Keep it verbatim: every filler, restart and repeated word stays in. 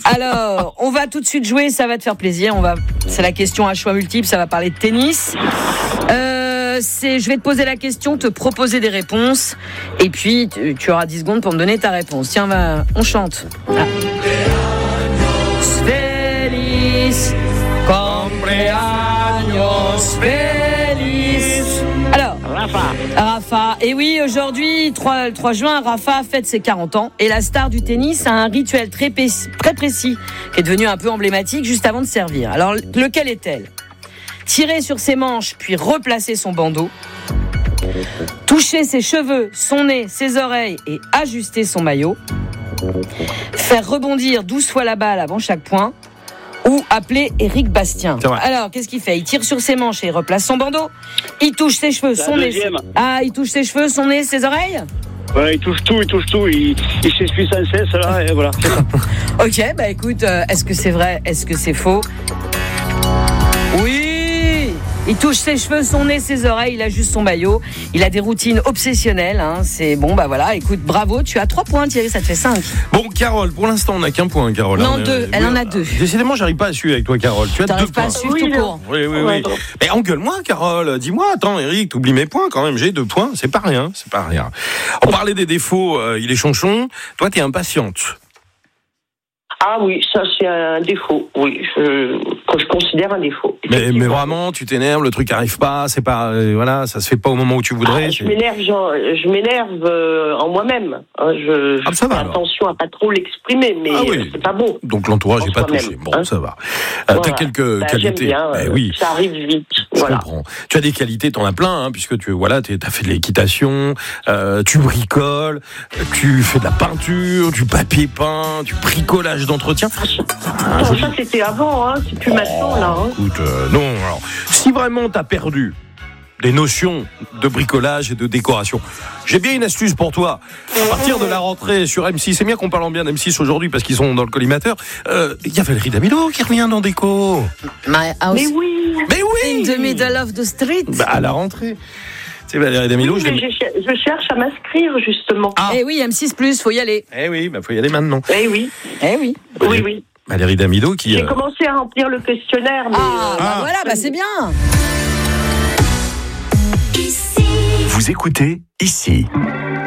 Alors, on va tout de suite jouer, ça va te faire plaisir. On va, c'est la question à choix multiples, ça va parler de tennis. Euh, c'est, je vais te poser la question, te proposer des réponses, et puis tu, tu auras dix secondes pour me donner ta réponse. Tiens, va, on chante. Ah. Feliz, cumpleaños feliz. Alors, Rafa. Rafa. Et oui, aujourd'hui, trois, trois juin, Rafa fête ses quarante ans. Et la star du tennis a un rituel très, très précis, qui est devenu un peu emblématique juste avant de servir. Alors, lequel est-elle ? Tirer sur ses manches, puis replacer son bandeau. Toucher ses cheveux, son nez, ses oreilles et ajuster son maillot. Faire rebondir douze fois la balle avant chaque point. Ou appeler Éric Bastien. Alors, qu'est-ce qu'il fait ? Il tire sur ses manches et il replace son bandeau. Il touche ses cheveux, son nez. Ah, il touche ses cheveux, son nez, ses oreilles ? Ouais, il touche tout, il touche tout. Il, il s'essuie sans cesse, là, et voilà. Ok, bah écoute, euh, est-ce que c'est vrai ? Est-ce que c'est faux ? Oui ! Il touche ses cheveux, son nez, ses oreilles, il ajuste son maillot. Il a des routines obsessionnelles. Hein. C'est bon, bah voilà. Écoute, bravo. Tu as trois points, Thierry. Ça te fait cinq. Bon, Carole, pour l'instant, on n'a qu'un point, Carole. Non, hein. deux. Elle oui, en a deux. Décidément, j'arrive pas à suivre avec toi, Carole. Tu as T'arrives deux pas points. à suivre oui, tout court. Oui, oui, ouais, oui. Mais engueule-moi, Carole. Dis-moi, attends, Eric, t'oublies mes points quand même. J'ai deux points. C'est pas rien. C'est pas rien. On parlait des défauts. Euh, il est chonchon. Toi, t'es impatiente. Ah oui, ça c'est un défaut, oui, je, que je considère un défaut. Mais, mais vraiment, tu t'énerves, le truc arrive pas, c'est pas, euh, voilà, ça se fait pas au moment où tu voudrais. Ah, je m'énerve, genre, je m'énerve euh, en moi-même. Hein, je, ah, je ça fais va, attention à pas trop l'exprimer, mais ah, oui. c'est pas beau. Donc l'entourage n'est pas touché. Bon, hein, ça va. Euh, voilà. T'as quelques bah, qualités. J'aime bien, eh euh, oui. Ça arrive vite. Je voilà. comprends. Tu as des qualités, t'en as plein, hein, puisque tu, voilà, t'as fait de l'équitation, euh, tu bricoles, tu fais de la peinture, du papier peint, du bricolage d'entretien. Ah, non, ça c'était avant, hein, c'est plus oh, maintenant là. Hein. Écoute, euh, non, alors, si vraiment t'as perdu des notions de bricolage et de décoration, j'ai bien une astuce pour toi. À partir de la rentrée sur M six, c'est bien qu'on parle bien d'M six aujourd'hui parce qu'ils sont dans le collimateur. Il euh, y a Valérie Damido qui revient dans Déco. My house. Mais oui. Mais oui. In the middle of the street. Bah, à la rentrée. C'est Valérie Damido. Oui, je, mais je, je cherche à m'inscrire justement. Ah. Eh oui, M six plus, faut y aller. Eh oui, bah faut y aller maintenant. Eh oui. Eh oui. Oui, oui. Valérie Damido qui. J'ai euh... commencé à remplir le questionnaire. Mais ah, euh... bah ah, voilà, bah c'est bien. Vous écoutez ici.